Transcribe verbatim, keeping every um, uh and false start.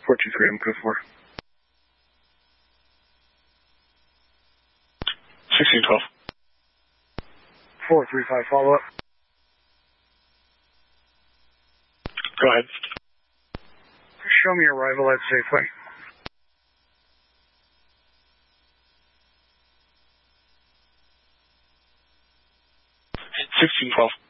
four two three, I'm code four. sixteen twelve. four three five, follow up. Go ahead. Show me arrival at Safeway. sixteen twelve.